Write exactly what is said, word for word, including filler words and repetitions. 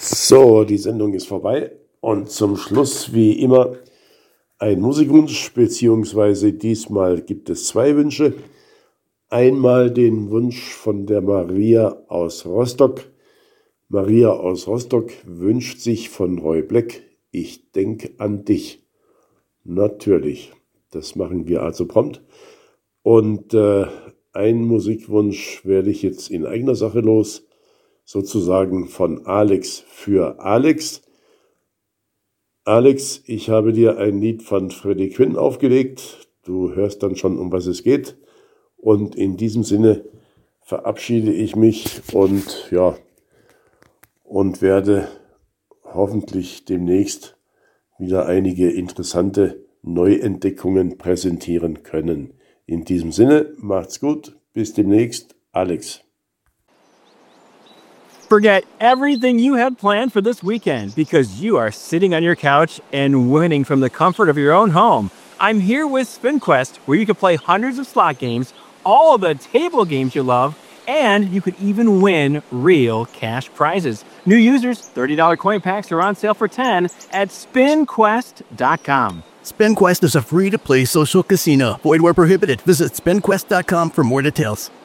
So, die Sendung ist vorbei und zum Schluss wie immer ein Musikwunsch, beziehungsweise diesmal gibt es zwei Wünsche. Einmal den Wunsch von der Maria aus Rostock. Maria aus Rostock wünscht sich von Roy Black, ich denk an dich. Natürlich, das machen wir also prompt. Und äh, einen Musikwunsch werde ich jetzt in eigener Sache los, sozusagen von Alex für Alex. Alex, ich habe dir ein Lied von Freddie Quinn aufgelegt. Du hörst dann schon, um was es geht. Und in diesem Sinne verabschiede ich mich und ja, und werde hoffentlich demnächst wieder einige interessante Neuentdeckungen präsentieren können. In diesem Sinne, macht's gut, bis demnächst, Alex. Forget everything you had planned for this weekend because you are sitting on your couch and winning from the comfort of your own home. I'm here with SpinQuest, where you can play hundreds of slot games, all of the table games you love, and you could even win real cash prizes. New users, thirty dollars coin packs are on sale for ten dollars at spin quest dot com. SpinQuest is a free-to-play social casino. Void where prohibited. Visit spin quest dot com for more details.